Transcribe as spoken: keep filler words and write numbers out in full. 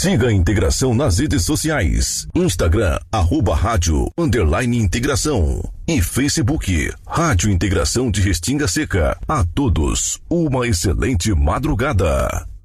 Siga a Integração nas redes sociais. Instagram, arroba rádio, underline integração. E Facebook, Rádio Integração de Restinga Seca. A todos, uma excelente madrugada.